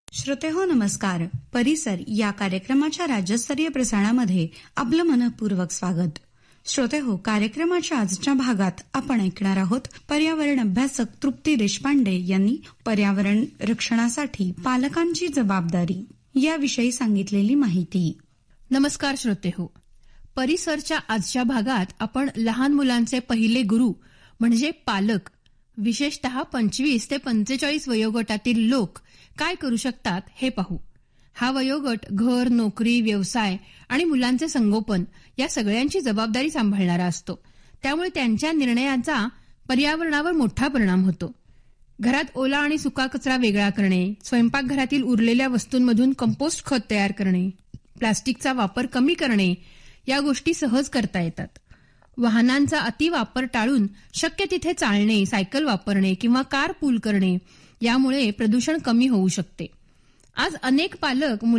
श्रोतेहो नमस्कार. परिसर या कार्यक्रमाच्या राज्यस्तरीय प्रसारणामध्ये आपलं मनःपूर्वक स्वागत. श्रोतेहो, कार्यक्रमाच्या आजच्या भागात आपण ऐकणार आहोत पर्यावरण अभ्यासक तृप्ती देशपांडे यांनी पर्यावरण रक्षणासाठी पालकांची जबाबदारी याविषयी सांगितलेली माहिती. नमस्कार श्रोतेहो. परिसरच्या आजच्या भागात आपण लहान मुलांचे पहिले गुरु म्हणजे पालक, विशेषतः 25 ते 45 वयोगटातील लोक काय करू शकतात हे पाहू. हा वयोगट घर, नोकरी, व्यवसाय आणि मुलांचे संगोपन या सगळ्यांची जबाबदारी सांभाळणारा असतो. त्यामुळे त्यांच्या निर्णयांचा पर्यावरणावर मोठा परिणाम होतो. घरात ओला आणि सुका कचरा वेगळा करणे, स्वयंपाकघरातील उरलेल्या वस्तूंमधून कंपोस्ट खत तयार करणे, प्लास्टिकचा वापर कमी करणे या गोष्टी सहज करता येतात. वाहनांचा अतिवापर टाळून शक्य तिथे चालणे, सायकल वापरणे किंवा कार पूल करणे यामुळे प्रदूषण कमी होऊ शकते. आज अनेक पालक